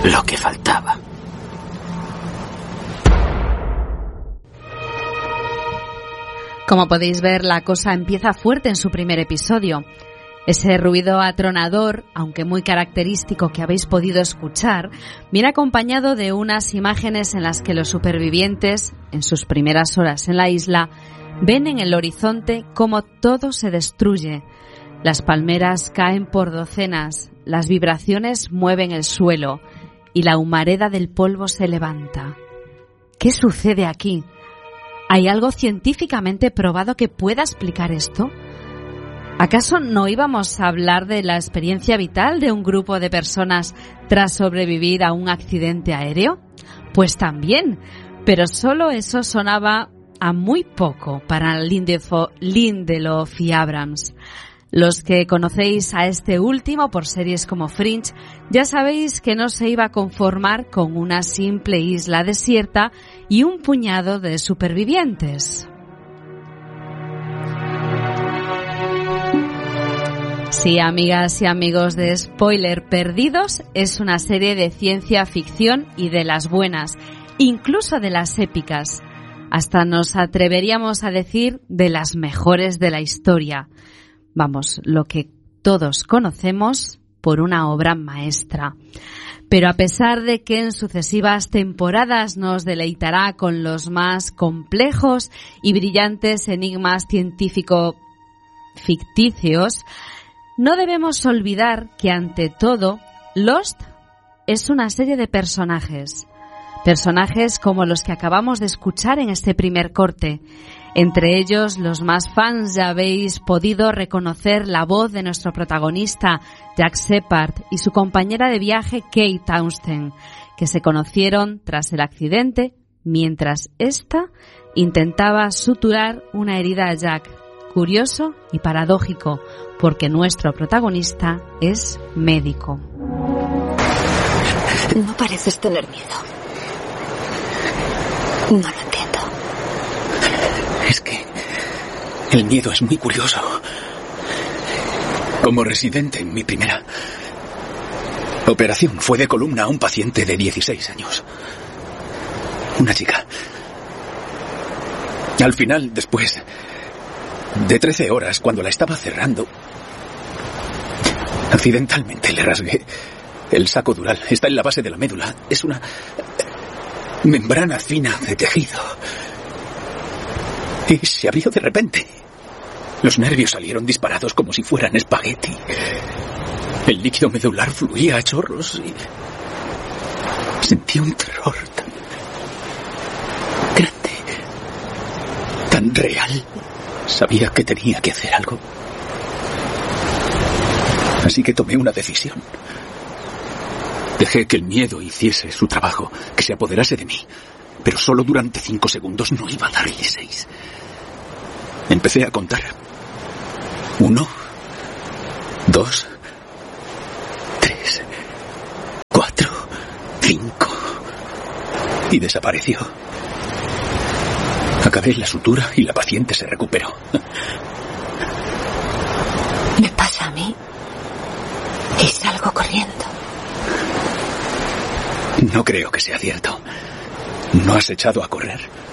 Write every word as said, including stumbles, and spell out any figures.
lo que faltaba. Como podéis ver, la cosa empieza fuerte en su primer episodio. Ese ruido atronador, aunque muy característico, que habéis podido escuchar, viene acompañado de unas imágenes en las que los supervivientes, en sus primeras horas en la isla, ven en el horizonte cómo todo se destruye. Las palmeras caen por docenas, las vibraciones mueven el suelo y la humareda del polvo se levanta. ¿Qué sucede aquí? ¿Hay algo científicamente probado que pueda explicar esto? ¿Acaso no íbamos a hablar de la experiencia vital de un grupo de personas tras sobrevivir a un accidente aéreo? Pues también, pero solo eso sonaba a muy poco para Lindelof, Lindelof y Abrams. Los que conocéis a este último por series como Fringe, ya sabéis que no se iba a conformar con una simple isla desierta y un puñado de supervivientes. Sí, amigas y amigos de Spoiler Perdidos, es una serie de ciencia ficción y de las buenas, incluso de las épicas. Hasta nos atreveríamos a decir de las mejores de la historia. Vamos, lo que todos conocemos por una obra maestra. Pero a pesar de que en sucesivas temporadas nos deleitará con los más complejos y brillantes enigmas científico-ficticios, no debemos olvidar que ante todo, Lost es una serie de personajes. Personajes como los que acabamos de escuchar en este primer corte. Entre ellos, los más fans ya habéis podido reconocer la voz de nuestro protagonista, Jack Shepard, y su compañera de viaje, Kate Townsend, que se conocieron tras el accidente mientras ésta intentaba suturar una herida a Jack. Curioso y paradójico, porque nuestro protagonista es médico. No pareces tener miedo. No lo entiendo. Es que el miedo es muy curioso. Como residente en mi primera operación fue de columna a un paciente de dieciséis años. Una chica. Al final, después de trece horas, cuando la estaba cerrando, accidentalmente le rasgué el saco dural. Está en la base de la médula. Es una membrana fina de tejido. Y se abrió de repente. Los nervios salieron disparados como si fueran espagueti. El líquido medular fluía a chorros y sentí un terror tan grande, tan real. Sabía que tenía que hacer algo. Así que tomé una decisión. Dejé que el miedo hiciese su trabajo, que se apoderase de mí. Pero solo durante cinco segundos, no iba a darle seis. Empecé a contar. Uno, dos, tres, cuatro, cinco. Y desapareció. Acabé la sutura y la paciente se recuperó. Me pasa a mí y salgo corriendo. No creo que sea cierto. ¿No has echado a correr?